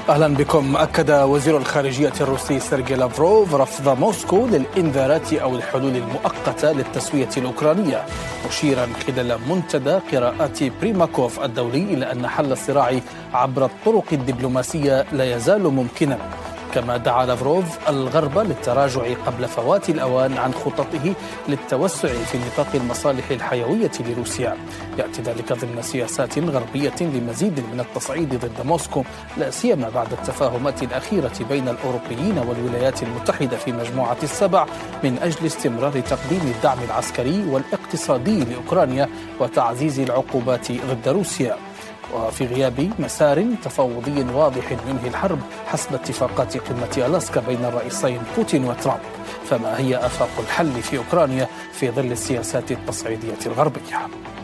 أهلا بكم. أكد وزير الخارجية الروسي سيرجي لافروف رفض موسكو للإنذارات أو الحلول المؤقتة للتسوية الأوكرانية، مشيرا خلال منتدى قراءات بريماكوف الدولي إلى أن حل الصراع عبر الطرق الدبلوماسية لا يزال ممكنا. كما دعا لافروف الغرب للتراجع قبل فوات الأوان عن خططه للتوسع في نطاق المصالح الحيوية لروسيا. يأتي ذلك ضمن سياسات غربية لمزيد من التصعيد ضد موسكو، لا سيما بعد التفاهمات الأخيرة بين الأوروبيين والولايات المتحدة في مجموعة السبع من أجل استمرار تقديم الدعم العسكري والاقتصادي لأوكرانيا وتعزيز العقوبات ضد روسيا، وفي غياب مسار تفاوضي واضح ينهي الحرب حسب اتفاقات قمة ألاسكا بين الرئيسين بوتين وترامب. فما هي آفاق الحل في أوكرانيا في ظل السياسات التصعيدية الغربية؟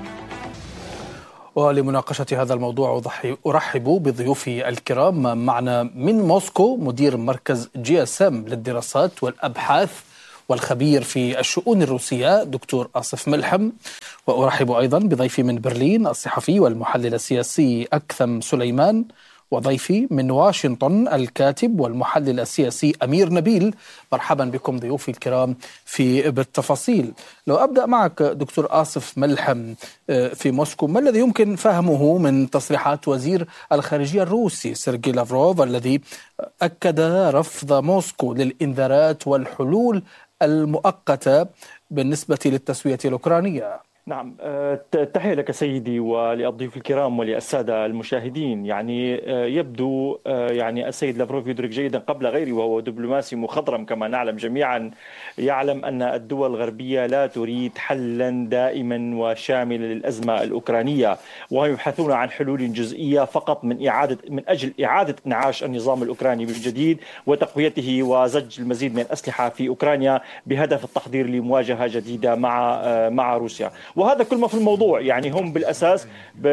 ولمناقشة هذا الموضوع أرحب بضيوفي الكرام. معنا من موسكو مدير مركز GSM للدراسات والأبحاث والخبير في الشؤون الروسية دكتور آصف ملحم، وأرحب أيضا بضيفي من برلين الصحفي والمحلل السياسي أكثم سليمان، وضيفي من واشنطن الكاتب والمحلل السياسي أمير نبيل. مرحبا بكم ضيوفي الكرام بالتفاصيل. لو أبدأ معك دكتور آصف ملحم، في موسكو ما الذي يمكن فهمه من تصريحات وزير الخارجية الروسي سيرجي لافروف الذي أكد رفض موسكو للإنذارات والحلول المؤقتة بالنسبة للتسوية الأوكرانية؟ نعم، تحية لك سيدي وللضيوف الكرام وللسادة المشاهدين. يبدو السيد لافروف يدرك جيدا قبل غيره، وهو دبلوماسي مخضرم كما نعلم جميعا، يعلم أن الدول الغربية لا تريد حلا دائما وشاملا للأزمة الأوكرانية، وهم يبحثون عن حلول جزئية فقط من أجل إعادة إنعاش النظام الأوكراني بالجديد وتقويته وزج المزيد من الأسلحة في أوكرانيا بهدف التحضير لمواجهة جديدة مع روسيا. وهذا كل ما في الموضوع. هم بالأساس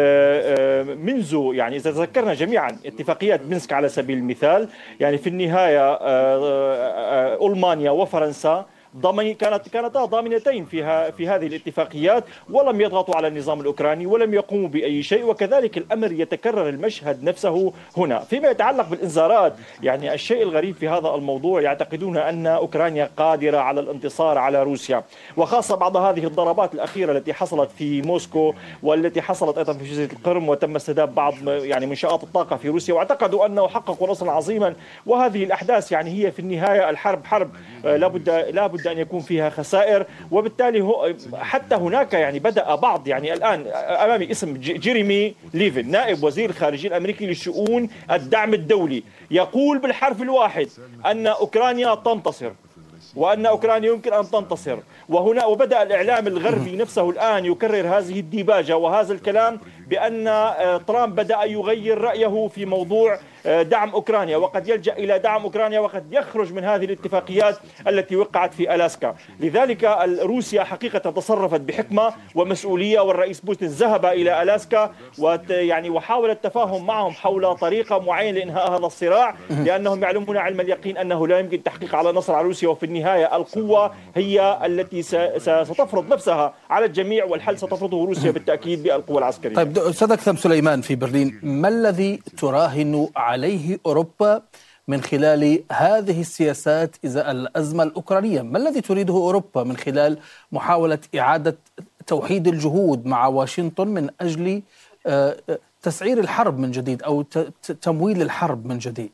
منذ إذا تذكرنا جميعا اتفاقيات مينسك على سبيل المثال، في النهاية ألمانيا وفرنسا كانتا ضامنتين في هذه الاتفاقيات، ولم يضغطوا على النظام الأوكراني ولم يقوموا بأي شيء، وكذلك الأمر يتكرر المشهد نفسه هنا. فيما يتعلق بالإنذارات، الشيء الغريب في هذا الموضوع يعتقدون أن أوكرانيا قادرة على الانتصار على روسيا، وخاصة بعد هذه الضربات الأخيرة التي حصلت في موسكو والتي حصلت أيضا في جزيرة القرم وتم استهداف بعض منشآت الطاقة في روسيا، واعتقدوا أنه حققوا نصرا عظيما. وهذه الأحداث هي في النهاية الحرب حرب لا بد أن يكون فيها خسائر، وبالتالي حتى هناك بدأ بعض الآن أمامي اسم جيريمي ليفن نائب وزير الخارجية الأمريكي لشؤون الدعم الدولي، يقول بالحرف الواحد أن أوكرانيا تنتصر وأن أوكرانيا يمكن أن تنتصر. وبدأ الإعلام الغربي نفسه الآن يكرر هذه الديباجة وهذا الكلام بأن ترامب بدأ يغير رأيه في موضوع دعم أوكرانيا، وقد يلجأ إلى دعم أوكرانيا وقد يخرج من هذه الاتفاقيات التي وقعت في ألاسكا. لذلك روسيا حقيقة تصرفت بحكمة ومسؤولية، والرئيس بوتين ذهب إلى ألاسكا وحاول التفاهم معهم حول طريقة معينة لإنهاء هذا الصراع، لأنهم يعلمون علم اليقين أنه لا يمكن التحقيق على نصر على روسيا، وفي النهاية القوة هي التي ستفرض نفسها على الجميع، والحل ستفرضه روسيا بالتأكيد بالقوة العسكرية. طيب أستاذ أكثم سليمان في برلين، ما الذي تراهن عليه أوروبا من خلال هذه السياسات إزاء الأزمة الأوكرانية؟ ما الذي تريده أوروبا من خلال محاولة إعادة توحيد الجهود مع واشنطن من أجل تسعير الحرب من جديد أو تمويل الحرب من جديد؟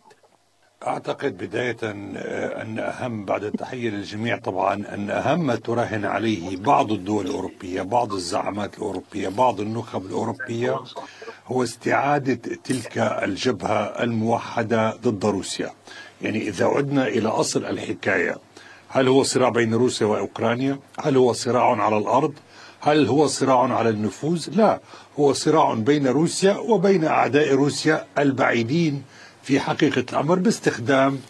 أعتقد بداية أن أهم، بعد التحية للجميع طبعا، أن أهم ما تراهن عليه بعض الدول الأوروبية، بعض الزعامات الأوروبية، بعض النخب الأوروبية، هو استعادة تلك الجبهة الموحدة ضد روسيا. إذا عدنا إلى أصل الحكاية، هل هو صراع بين روسيا وأوكرانيا؟ هل هو صراع على الأرض؟ هل هو صراع على النفوذ؟ لا، هو صراع بين روسيا وبين أعداء روسيا البعيدين في حقيقة الأمر باستخدام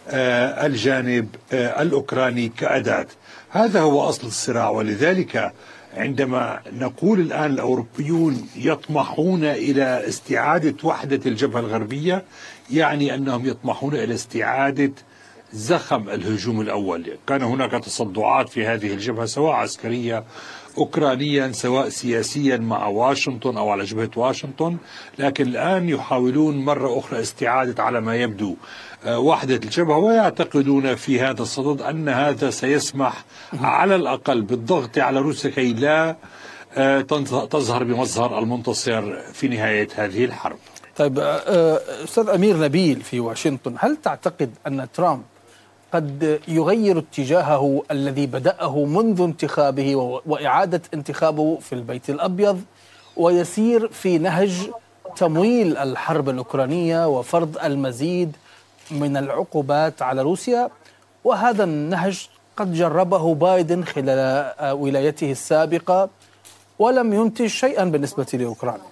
الجانب الأوكراني كأداة. هذا هو أصل الصراع. ولذلك عندما نقول الآن الأوروبيون يطمحون إلى استعادة وحدة الجبهة الغربية، أنهم يطمحون إلى استعادة زخم الهجوم الأول. كان هناك تصدعات في هذه الجبهة سواء عسكرية أوكرانيا سواء سياسيا مع واشنطن أو على جبهة واشنطن، لكن الآن يحاولون مرة أخرى استعادة على ما يبدو وحدة الجبهة، ويعتقدون في هذا الصدد أن هذا سيسمح على الأقل بالضغط على روسيا كي لا تظهر بمظهر المنتصر في نهاية هذه الحرب. طيب أستاذ أمير نبيل في واشنطن، هل تعتقد أن ترامب قد يغير اتجاهه الذي بدأه منذ انتخابه وإعادة انتخابه في البيت الأبيض ويسير في نهج تمويل الحرب الأوكرانية وفرض المزيد من العقوبات على روسيا، وهذا النهج قد جربه بايدن خلال ولايته السابقة ولم ينتج شيئا بالنسبة لأوكرانيا؟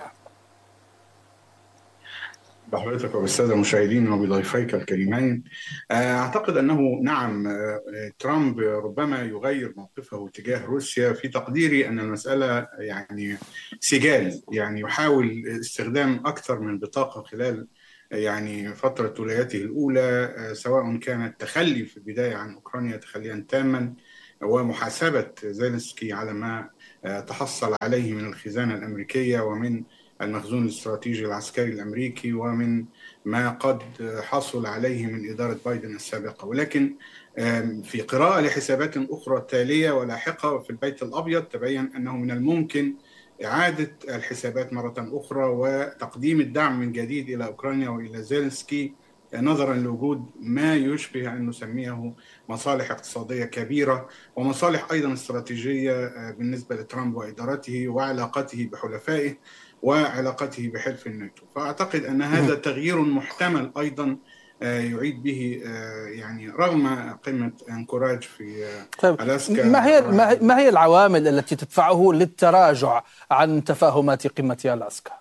بحضرتك وبالسادة المشاهدين وبضيفيك الكريمين، أعتقد أنه نعم، ترامب ربما يغير موقفه تجاه روسيا. في تقديري أن المسألة يعني سجال، يعني يحاول استخدام أكثر من بطاقة خلال يعني فترة ولايته الأولى، سواء كان التخلي في البداية عن أوكرانيا تخليا تاما ومحاسبة زيلنسكي على ما تحصل عليه من الخزانة الأمريكية ومن المخزون الاستراتيجي العسكري الأمريكي ومن ما قد حصل عليه من إدارة بايدن السابقة. ولكن في قراءة لحسابات أخرى تالية ولاحقة في البيت الأبيض تبين أنه من الممكن إعادة الحسابات مرة أخرى وتقديم الدعم من جديد إلى أوكرانيا وإلى زيلنسكي، نظرا لوجود ما يشبه أن نسميه مصالح اقتصادية كبيرة ومصالح أيضا استراتيجية بالنسبة لترامب وإدارته وعلاقته بحلفائه وعلاقته بحلف الناتو. فأعتقد أن هذا تغيير محتمل أيضا يعيد به يعني رغم قمة أنكوراج في ألاسكا. ما هي العوامل التي تدفعه للتراجع عن تفاهمات قمة ألاسكا؟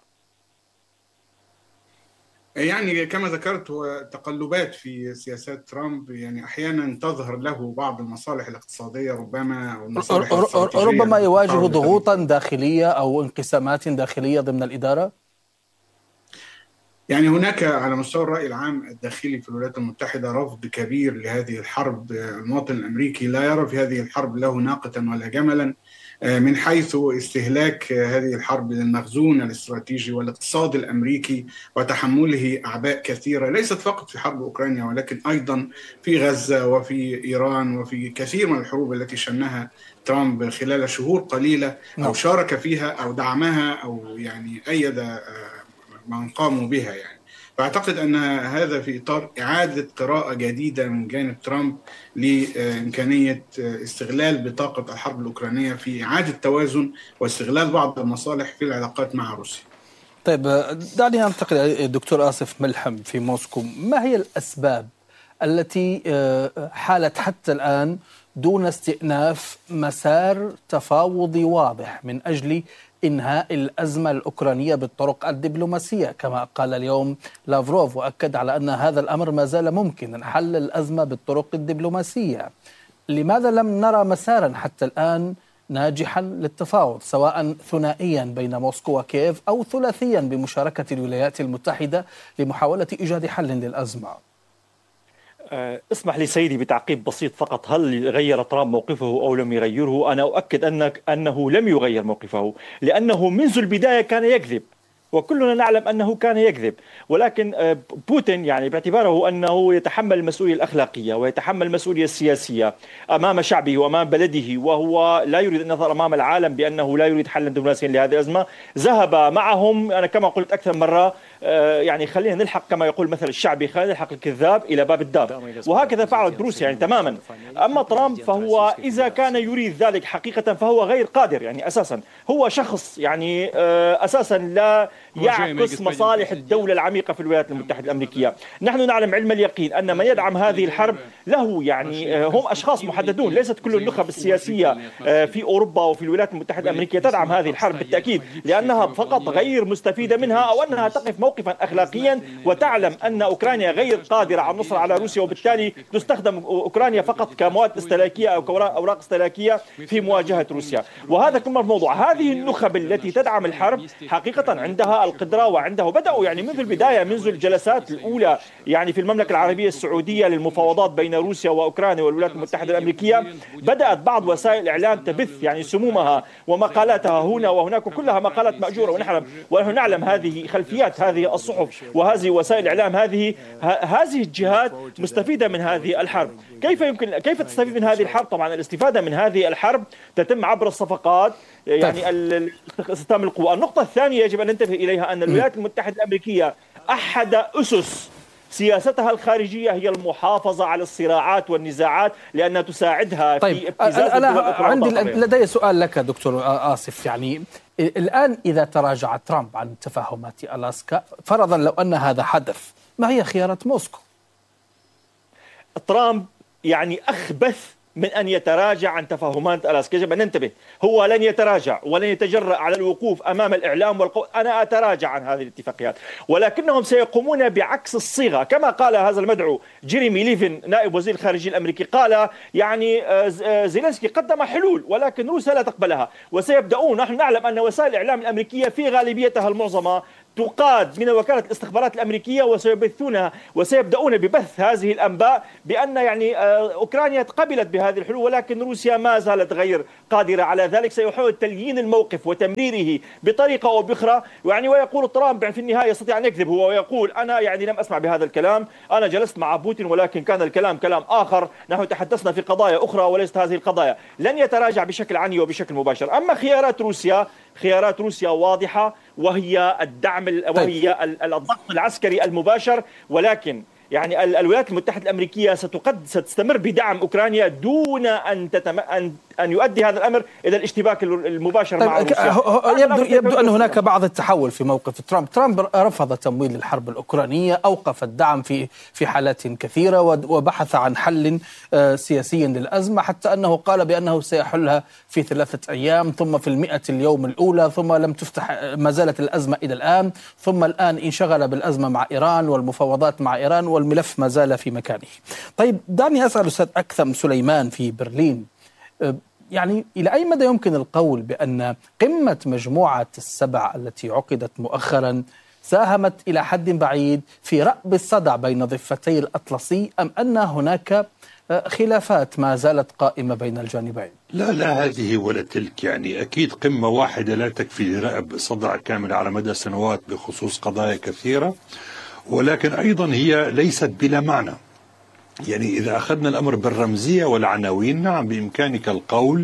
يعني كما ذكرت، هو تقلبات في سياسات ترامب، يعني أحيانا تظهر له بعض المصالح الاقتصادية ربما أو المصالح الاستراتيجية، ربما يواجه ضغوطا داخلية أو انقسامات داخلية ضمن الإدارة. يعني هناك على مستوى الرأي العام الداخلي في الولايات المتحدة رفض كبير لهذه الحرب. المواطن الأمريكي لا يرى في هذه الحرب له ناقة ولا جملا، من حيث استهلاك هذه الحرب للمخزون الاستراتيجي والاقتصاد الأمريكي وتحمله أعباء كثيرة، ليست فقط في حرب أوكرانيا ولكن أيضا في غزة وفي إيران وفي كثير من الحروب التي شنها ترامب خلال شهور قليلة أو شارك فيها أو دعمها أو يعني أيد من قاموا بها. يعني فأعتقد أن هذا في إطار إعادة قراءة جديدة من جانب ترامب لإمكانية استغلال بطاقة الحرب الأوكرانية في إعادة توازن واستغلال بعض المصالح في العلاقات مع روسيا. طيب دعني أنتقل الدكتور آصف ملحم في موسكو. ما هي الأسباب التي حالت حتى الآن دون استئناف مسار تفاوضي واضح من أجل إنهاء الأزمة الأوكرانية بالطرق الدبلوماسية، كما قال اليوم لافروف وأكد على أن هذا الأمر ما زال ممكن حل الأزمة بالطرق الدبلوماسية؟ لماذا لم نرى مسارا حتى الآن ناجحا للتفاوض، سواء ثنائيا بين موسكو وكييف أو ثلاثيا بمشاركة الولايات المتحدة لمحاولة إيجاد حل للأزمة؟ اسمح لي سيدي بتعقيب بسيط فقط. هل غير ترامب موقفه أو لم يغيره؟ أنا أؤكد أنه لم يغير موقفه، لأنه منذ البداية كان يكذب، وكلنا نعلم أنه كان يكذب. ولكن بوتين يعني باعتباره أنه يتحمل المسؤولية الأخلاقية ويتحمل المسؤولية السياسية أمام شعبه وأمام بلده، وهو لا يريد أن يظهر أمام العالم بأنه لا يريد حلا دبلوماسيا لهذه الأزمة، ذهب معهم. أنا كما قلت أكثر مرة، يعني خلينا نلحق كما يقول مثل الشعبي، خلينا نلحق الكذاب إلى باب الدار، وهكذا فعلت روسيا يعني تماما. أما ترامب فهو إذا كان يريد ذلك حقيقة فهو غير قادر، يعني أساسا هو شخص يعني أساسا لا يعكس مصالح الدولة العميقة في الولايات المتحدة الأمريكية. نحن نعلم علم اليقين أن من يدعم هذه الحرب له يعني هم أشخاص محددون، ليست كل النخب السياسية في أوروبا وفي الولايات المتحدة الأمريكية تدعم هذه الحرب بالتأكيد، لأنها فقط غير مستفيدة منها أو أنها تقف موقفا أخلاقيا وتعلم أن أوكرانيا غير قادرة على النصر على روسيا، وبالتالي تستخدم أوكرانيا فقط كمواد استهلاكية أو كأوراق استهلاكية في مواجهة روسيا. وهذا كل الموضوع. هذه النخب التي تدعم الحرب حقيقة عندها القدرة بدأوا يعني منذ البداية، منذ الجلسات الأولى يعني في المملكة العربية السعودية للمفاوضات بين روسيا وأوكرانيا والولايات المتحدة الأمريكية، بدأت بعض وسائل الإعلام تبث يعني سمومها ومقالاتها هنا وهناك، وكلها مقالات مأجورة، ونحن نعلم هذه خلفيات هذه الصحف وهذه وسائل الإعلام. هذه الجهات مستفيدة من هذه الحرب. كيف تستفيد من هذه الحرب؟ طبعا الاستفادة من هذه الحرب تتم عبر الصفقات، يعني استخدام القوة. النقطة الثانية يجب أن ننتبه إليها أن الولايات المتحدة الأمريكية أحد أسس سياستها الخارجية هي المحافظة على الصراعات والنزاعات، لأنها تساعدها في ابتزاز الدول الأخرى. عندي لدي سؤال لك دكتور آصف. يعني الآن إذا تراجع ترامب عن تفاهمات ألاسكا، فرضا لو أن هذا حدث، ما هي خيارات موسكو؟ ترامب يعني أخبث من أن يتراجع عن تفاهمات ألاسكا. يجب أن ننتبه، هو لن يتراجع ولن يتجرأ على الوقوف أمام الإعلام والقول أنا أتراجع عن هذه الاتفاقيات، ولكنهم سيقومون بعكس الصيغة. كما قال هذا المدعو جيريمي ليفن نائب وزير الخارجية الأمريكي، قال يعني زيلينسكي قدم حلول ولكن روسيا لا تقبلها، وسيبدأون. نحن نعلم أن وسائل الإعلام الأمريكية في غالبيتها المعظمة تقاد من وكالة الاستخبارات الأمريكية، وسيبثونها وسيبدأون ببث هذه الأنباء بأن يعني أوكرانيا قبلت بهذه الحلول ولكن روسيا ما زالت غير قادرة على ذلك. سيحاول تليين الموقف وتمريره بطريقة أو بأخرى. يعني ويقول ترامب في النهاية يستطيع أن يكذب، هو ويقول أنا يعني لم أسمع بهذا الكلام، أنا جلست مع بوتين ولكن كان الكلام كلام آخر، نحن تحدثنا في قضايا أخرى وليست هذه القضايا. لن يتراجع بشكل عني وبشكل مباشر. أما خيارات روسيا واضحة، وهي الدعم وهي الضغط العسكري المباشر، ولكن يعني الولايات المتحدة الأمريكية ستستمر بدعم أوكرانيا دون أن يؤدي هذا الأمر إلى الاشتباك المباشر مع روسيا. يبدو أن هناك بعض التحول في موقف ترامب رفض تمويل الحرب الأوكرانية، أوقف الدعم في حالات كثيرة، وبحث عن حل سياسي للأزمة، حتى أنه قال بأنه سيحلها في 3 أيام، ثم في 100 اليوم الأولى، ثم لم تفتح، ما زالت الأزمة إلى الآن، ثم الآن انشغل بالأزمة مع إيران والمفاوضات مع إيران، والملف ما زال في مكانه. طيب دعني أسأل أستاذ أكثم سليمان في برلين، يعني إلى أي مدى يمكن القول بأن قمة مجموعة ال7 التي عقدت مؤخرا ساهمت إلى حد بعيد في رأب الصدع بين ضفتي الأطلسي، أم أن هناك خلافات ما زالت قائمة بين الجانبين؟ لا هذه ولا تلك. يعني أكيد قمة واحدة لا تكفي لرأب صدع كامل على مدى سنوات بخصوص قضايا كثيرة، ولكن أيضا هي ليست بلا معنى. يعني إذا أخذنا الأمر بالرمزية والعناوين، نعم بإمكانك القول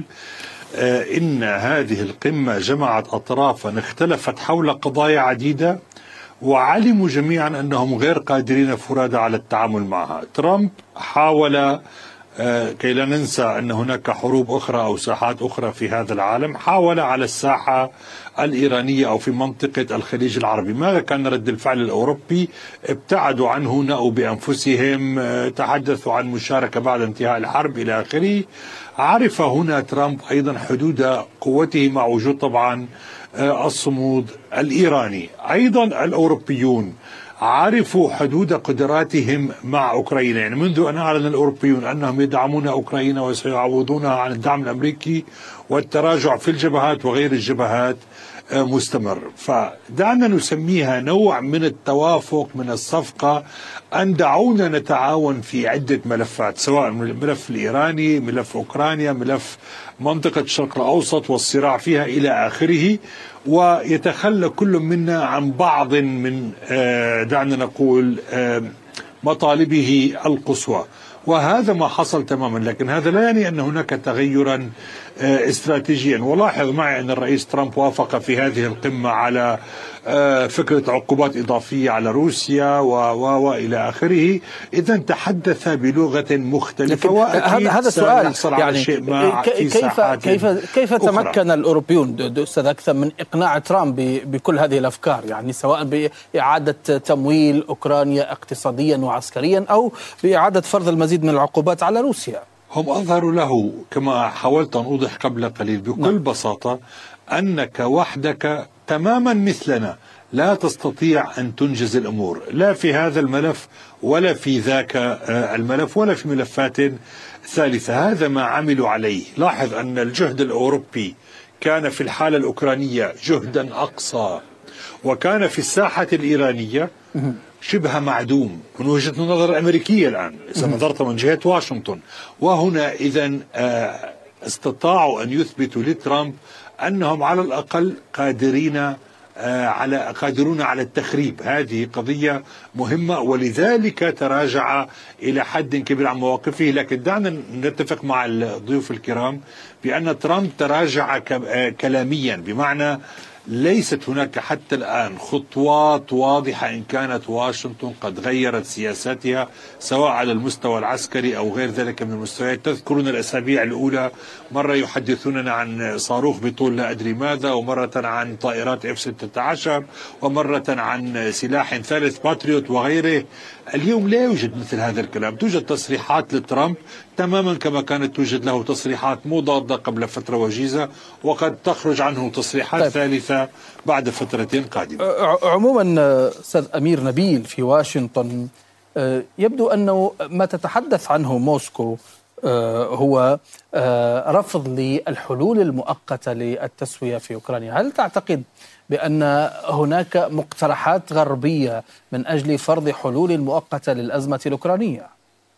إن هذه القمة جمعت أطرافا اختلفت حول قضايا عديدة، وعلموا جميعا أنهم غير قادرين فرادى على التعامل معها. ترامب حاول، كي لا ننسى أن هناك حروب أخرى أو ساحات أخرى في هذا العالم، حاول على الساحة الإيرانية أو في منطقة الخليج العربي. ماذا كان رد الفعل الأوروبي؟ ابتعدوا عنه، نأوا بأنفسهم، تحدثوا عن مشاركة بعد انتهاء الحرب إلى آخره. عرف هنا ترامب أيضا حدود قوته مع وجود طبعا الصمود الإيراني. أيضا الأوروبيون عرفوا حدود قدراتهم مع أوكرانيا. يعني منذ أن أعلن الأوروبيون أنهم يدعمون أوكرانيا وسيعوضونها عن الدعم الأمريكي، والتراجع في الجبهات وغير الجبهات مستمر. فدعنا نسميها نوع من التوافق، من الصفقة، أن دعونا نتعاون في عدة ملفات، سواء الملف الإيراني، ملف أوكرانيا، ملف منطقة الشرق الأوسط والصراع فيها إلى آخره، ويتخلى كل منا عن بعض من دعنا نقول مطالبه القصوى. وهذا ما حصل تماما، لكن هذا لا يعني أن هناك تغيرا استراتيجيا. ولاحظ معي أن الرئيس ترامب وافق في هذه القمة على فكرة عقوبات إضافية على روسيا وإلى آخره. إذن تحدث بلغة مختلفة، وأكيد هذا سؤال يعني كيف تمكن الأوروبيون أستاذ أكثر من إقناع ترامب بكل هذه الأفكار، يعني سواء بإعادة تمويل أوكرانيا اقتصاديا وعسكريا أو بإعادة فرض المزيد من العقوبات على روسيا؟ هم أظهروا له، كما حاولت أن أوضح قبل قليل بكل بساطة، أنك وحدك تماما مثلنا لا تستطيع أن تنجز الأمور، لا في هذا الملف ولا في ذاك الملف ولا في ملفات ثالثة. هذا ما عملوا عليه. لاحظ أن الجهد الأوروبي كان في الحالة الأوكرانية جهدا أقصى، وكان في الساحة الإيرانية شبه معدوم من وجهة النظر الأمريكية. الآن إذا نظرت من جهة واشنطن، وهنا إذن استطاعوا أن يثبتوا لترامب أنهم على الأقل قادرون على التخريب. هذه قضية مهمة، ولذلك تراجع إلى حد كبير عن مواقفه. لكن دعنا نتفق مع الضيوف الكرام بأن ترامب تراجع كلاميا، بمعنى ليست هناك حتى الآن خطوات واضحة إن كانت واشنطن قد غيرت سياساتها سواء على المستوى العسكري أو غير ذلك من المستويات. تذكرون الأسابيع الأولى مرة يحدثوننا عن صاروخ بطول لا أدري ماذا، ومرة عن طائرات F-16، ومرة عن سلاح ثالث باتريوت وغيره. اليوم لا يوجد مثل هذا الكلام. توجد تصريحات لترامب تماما كما كانت توجد له تصريحات مضادة قبل فترة وجيزة، وقد تخرج عنه تصريحات ثالثة بعد فترة قادمة. عموما أستاذ أمير نبيل، في واشنطن يبدو أنه ما تتحدث عنه موسكو هو رفض للحلول المؤقتة للتسوية في أوكرانيا. هل تعتقد بأن هناك مقترحات غربية من أجل فرض حلول مؤقتة للأزمة الأوكرانية؟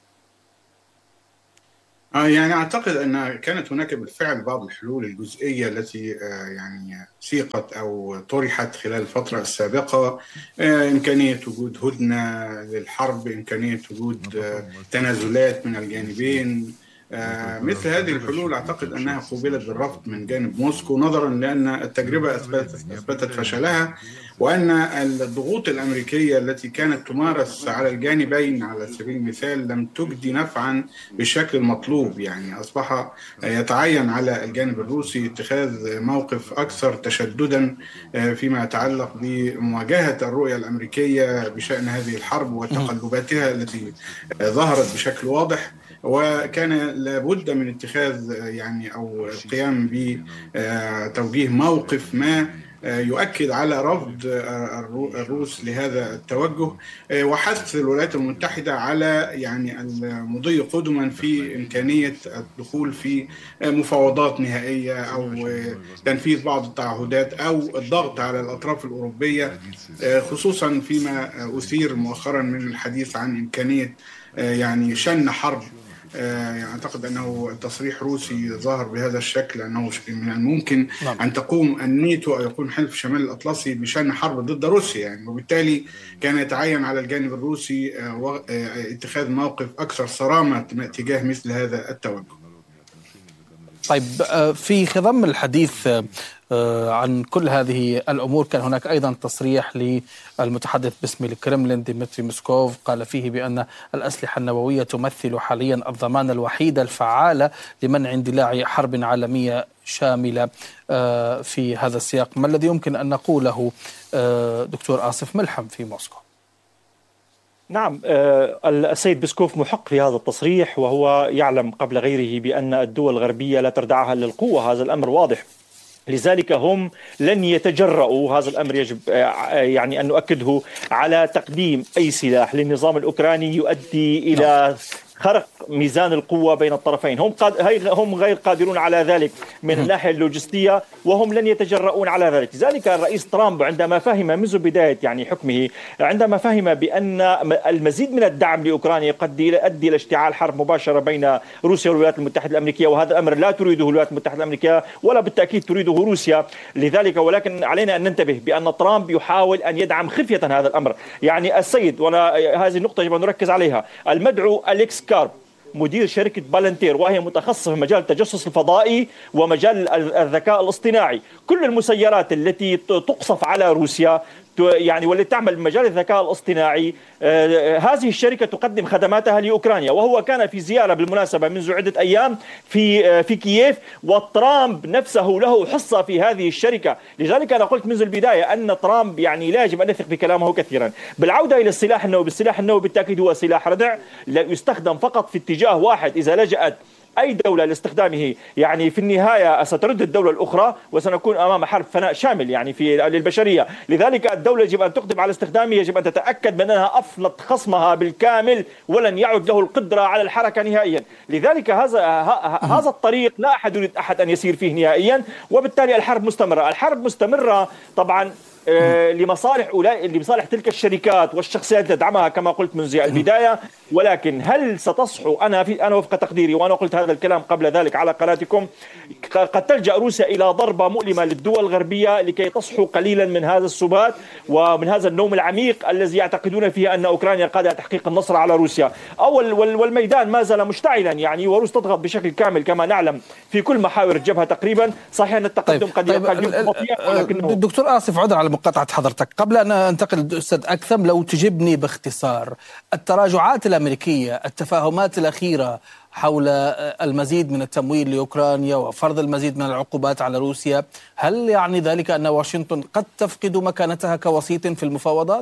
يعني أعتقد أن كانت هناك بالفعل بعض الحلول الجزئية التي يعني سيقت أو طرحت خلال الفترة السابقة. إمكانية وجود هدنة للحرب، إمكانية وجود تنازلات من الجانبين. مثل هذه الحلول أعتقد أنها قوبلت بالرفض من جانب موسكو، نظرا لأن التجربة أثبتت فشلها، وأن الضغوط الأمريكية التي كانت تمارس على الجانبين على سبيل المثال لم تجدي نفعا بالشكل المطلوب. يعني أصبح يتعين على الجانب الروسي اتخاذ موقف أكثر تشددا فيما يتعلق بمواجهة الرؤية الأمريكية بشأن هذه الحرب وتقلباتها التي ظهرت بشكل واضح. وكان لابد من اتخاذ يعني أو القيام بتوجيه موقف ما يؤكد على رفض الروس لهذا التوجه، وحث الولايات المتحدة على يعني المضي قدما في إمكانية الدخول في مفاوضات نهائية أو تنفيذ بعض التعهدات أو الضغط على الأطراف الأوروبية، خصوصا فيما أثير مؤخرا من الحديث عن إمكانية يعني شن حرب. أعتقد أنه تصريح روسي ظاهر بهذا الشكل، أنه من الممكن أن تقوم الناتو أو يكون حلف شمال الأطلسي بشن حرب ضد روسيا يعني، وبالتالي كان يتعين على الجانب الروسي اتخاذ موقف أكثر صرامة تجاه مثل هذا التوجه. طيب، في خضم الحديث عن كل هذه الأمور كان هناك أيضا تصريح للمتحدث باسم الكرملين ديمتري موسكوف، قال فيه بأن الأسلحة النووية تمثل حاليا الضمان الوحيد الفعال لمنع اندلاع حرب عالمية شاملة. في هذا السياق ما الذي يمكن أن نقوله دكتور آصف ملحم في موسكو؟ نعم، السيد بيسكوف محق في هذا التصريح، وهو يعلم قبل غيره بأن الدول الغربية لا تردعها للقوة. هذا الأمر واضح، لذلك هم لن يتجرؤوا. هذا الأمر يجب يعني أن نؤكده على تقديم أي سلاح للنظام الأوكراني يؤدي إلى خرق ميزان القوة بين الطرفين. هم غير قادرون على ذلك من الناحية اللوجستية، وهم لن يتجرؤون على ذلك. لذلك الرئيس ترامب عندما فهم منذ بداية يعني حكمه، عندما فهم بأن المزيد من الدعم لأوكرانيا قد يؤدي إلى اشتعال حرب مباشرة بين روسيا والولايات المتحدة الأمريكية، وهذا الأمر لا تريده الولايات المتحدة الأمريكية ولا بالتأكيد تريده روسيا. لذلك ولكن علينا أن ننتبه بأن ترامب يحاول أن يدعم خفية هذا الأمر. يعني السيد، وهذه النقطة يجب أن نركز عليها، المدعو أليكس كارب مدير شركة بالنتير، وهي متخصصة في مجال التجسس الفضائي ومجال الذكاء الاصطناعي، كل المسيرات التي تقصف على روسيا يعني والتي تعمل بمجال الذكاء الاصطناعي، هذه الشركة تقدم خدماتها لأوكرانيا. وهو كان في زيارة بالمناسبة منذ عدة أيام في كييف، وترامب نفسه له حصة في هذه الشركة. لذلك أنا قلت منذ البداية أن ترامب يعني لا يجب أن نثق بكلامه كثيرا. بالعودة إلى السلاح النووي، بالسلاح النووي بالتأكيد هو سلاح ردع، لا يستخدم فقط في اتجاه واحد. إذا لجأت أي دولة لاستخدامه، يعني في النهاية سترد الدولة الأخرى وسنكون أمام حرب فناء شامل يعني في للبشرية. لذلك الدولة يجب أن تقدم على استخدامه، يجب أن تتأكد من أنها أفنت خصمها بالكامل ولن يعد له القدرة على الحركة نهائيا. لذلك هذا الطريق لا أحد يريد أحد أن يسير فيه نهائيا، وبالتالي الحرب مستمرة. الحرب مستمرة طبعا لمصالح تلك الشركات والشخصيات التي تدعمها كما قلت منذ البداية. ولكن هل ستصحو؟ أنا وفق تقديري، وأنا قلت هذا الكلام قبل ذلك على قناتكم، قد تلجأ روسيا إلى ضربة مؤلمة للدول الغربية لكي تصحو قليلا من هذا السبات ومن هذا النوم العميق الذي يعتقدون فيه أن أوكرانيا قادرة على تحقيق النصر على روسيا. والميدان ما زال مشتعلا يعني، وروسيا تضغط بشكل كامل كما نعلم في كل محاور الجبهة تقريبا. صحيح أن التقدم قد يكون بطيء، ولكنه دكتور آصف، عذر على مقاطعة حضرتك. قبل أن أنتقل للأستاذ أكثم، لو تجبني باختصار التراجعات الأمريكية، التفاهمات الأخيرة حول المزيد من التمويل لأوكرانيا وفرض المزيد من العقوبات على روسيا، هل يعني ذلك أن واشنطن قد تفقد مكانتها كوسيط في المفاوضات؟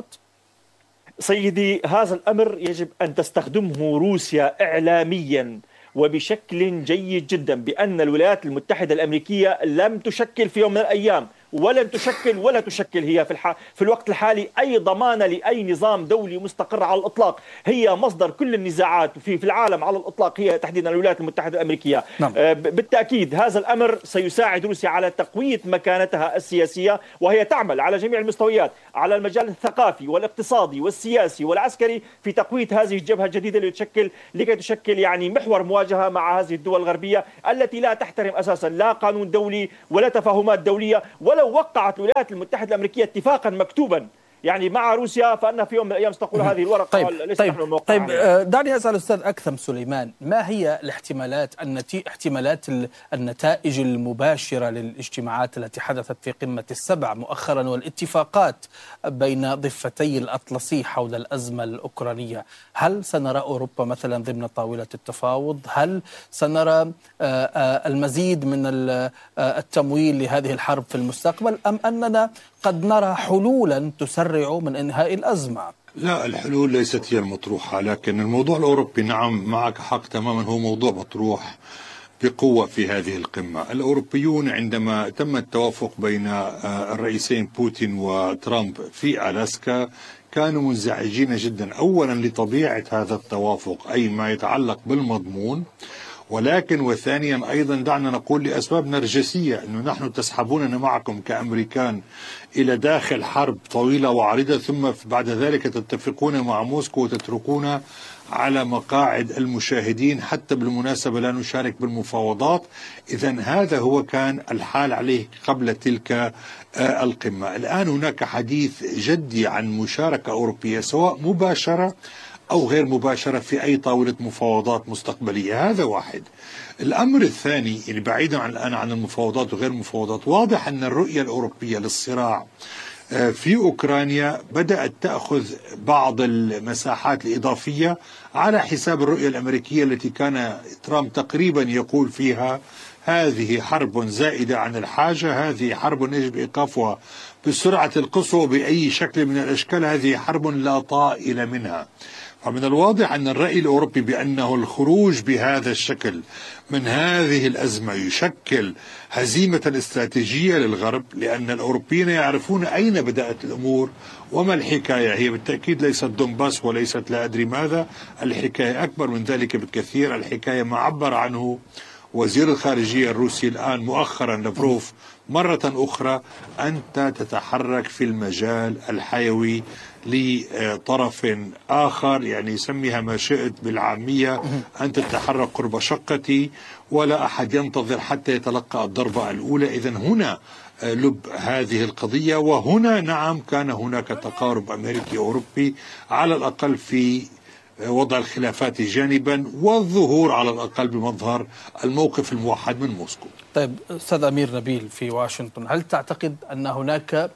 سيدي، هذا الأمر يجب أن تستخدمه روسيا إعلاميا وبشكل جيد جدا، بأن الولايات المتحدة الأمريكية لم تشكل في يوم من الأيام ولن تشكل ولا تشكل هي في الوقت الحالي أي ضمانة لأي نظام دولي مستقر على الإطلاق. هي مصدر كل النزاعات في العالم على الإطلاق، هي تحديدا الولايات المتحدة الأمريكية. نعم. بالتأكيد هذا الأمر سيساعد روسيا على تقوية مكانتها السياسية، وهي تعمل على جميع المستويات، على المجال الثقافي والاقتصادي والسياسي والعسكري، في تقوية هذه الجبهة الجديدة لكي تشكل يعني محور مواجهة مع هذه الدول الغربية التي لا تحترم أساسا لا قانون دولي ولا تفاهمات دولية. ولو وقعت الولايات المتحدة الأمريكية اتفاقا مكتوبا يعني مع روسيا، فأنها في يوم من الأيام ستقول هذه الورقة طيب دعني أسأل الأستاذ أكثم سليمان، ما هي احتمالات النتائج المباشرة للاجتماعات التي حدثت في قمة السبع مؤخرا والاتفاقات بين ضفتي الأطلسي حول الأزمة الأوكرانية؟ هل سنرى أوروبا مثلا ضمن طاولة التفاوض؟ هل سنرى المزيد من التمويل لهذه الحرب في المستقبل، أم أننا قد نرى حلولا تسرع من إنهاء الأزمة؟ لا، الحلول ليست هي المطروحة، لكن الموضوع الأوروبي نعم معك حق تماما، هو موضوع مطروح بقوة في هذه القمة. الأوروبيون عندما تم التوافق بين الرئيسين بوتين وترامب في ألاسكا كانوا منزعجين جدا، أولا لطبيعة هذا التوافق أي ما يتعلق بالمضمون، ولكن وثانيا أيضا دعنا نقول لأسباب نرجسية، أنه نحن تسحبوننا معكم كأمريكان إلى داخل حرب طويلة وعريضة، ثم بعد ذلك تتفقون مع موسكو وتتركون على مقاعد المشاهدين، حتى بالمناسبة لا نشارك بالمفاوضات. إذن هذا هو كان الحال عليه قبل تلك القمة. الآن هناك حديث جدي عن مشاركة أوروبية سواء مباشرة أو غير مباشرة في أي طاولة مفاوضات مستقبلية. هذا واحد. الأمر الثاني، يعني بعيدا الآن عن المفاوضات وغير المفاوضات، واضح أن الرؤية الأوروبية للصراع في أوكرانيا بدأت تأخذ بعض المساحات الإضافية على حساب الرؤية الأمريكية التي كان ترامب تقريبا يقول فيها هذه حرب زائدة عن الحاجة، هذه حرب يجب إيقافها بالسرعة القصوى بأي شكل من الأشكال، هذه حرب لا طائل منها. فمن الواضح أن الرأي الأوروبي بأنه الخروج بهذا الشكل من هذه الأزمة يشكل هزيمة استراتيجية للغرب، لأن الأوروبيين يعرفون أين بدأت الأمور وما الحكاية. هي بالتأكيد ليست دونباس وليست لا أدري ماذا، الحكاية أكبر من ذلك بكثير. الحكاية ما عبر عنه وزير الخارجية الروسي الآن مؤخرا لافروف مرة أخرى، أنت تتحرك في المجال الحيوي لطرف آخر، يعني سميها ما شئت بالعامية، أنت تتحرك قرب شقتي ولا أحد ينتظر حتى يتلقى الضربة الأولى. إذن هنا لب هذه القضية، وهنا نعم كان هناك تقارب أمريكي أوروبي على الأقل في وضع الخلافات جانبا والظهور على الأقل بمظهر الموقف الموحد من موسكو. طيب أستاذ أمير نبيل في واشنطن، هل تعتقد أن هناك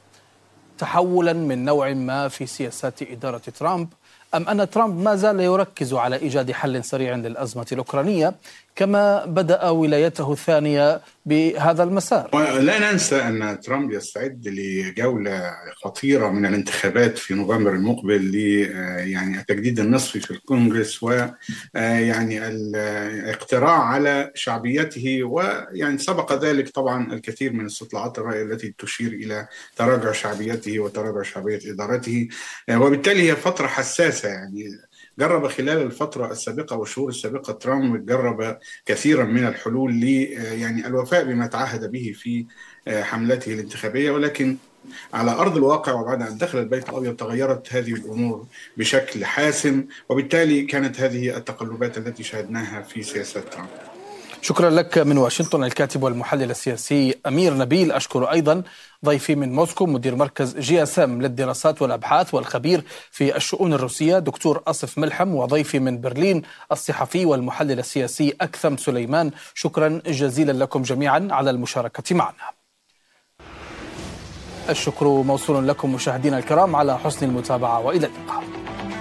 تحولا من نوع ما في سياسات إدارة ترامب، أم أن ترامب ما زال يركز على إيجاد حل سريع للأزمة الأوكرانية كما بدأ ولايته الثانية بهذا المسار. ولا ننسى أن ترامب يستعد لجولة خطيرة من الانتخابات في نوفمبر المقبل يعني التجديد النصفي في الكونغرس ويعني الاقتراع على شعبيته، ويعني سبق ذلك طبعا الكثير من استطلاعات الرأي التي تشير إلى تراجع شعبيته وتراجع شعبية إدارته، وبالتالي هي فترة حساسة. يعني جرب خلال الفترة السابقة والشهور السابقة ترامب جرب كثيرا من الحلول يعني الوفاء بما تعهد به في حملته الانتخابية، ولكن على أرض الواقع وبعد أن دخل البيت الأبيض تغيرت هذه الأمور بشكل حاسم، وبالتالي كانت هذه التقلبات التي شاهدناها في سياسة ترامب. شكرا لك من واشنطن الكاتب والمحلل السياسي أمير نبيل. أشكر أيضا ضيفي من موسكو مدير مركز GSM للدراسات والأبحاث والخبير في الشؤون الروسية دكتور أصف ملحم، وضيفي من برلين الصحفي والمحلل السياسي أكثم سليمان. شكرا جزيلا لكم جميعا على المشاركة معنا. الشكر موصول لكم مشاهدينا الكرام على حسن المتابعة، وإلى اللقاء.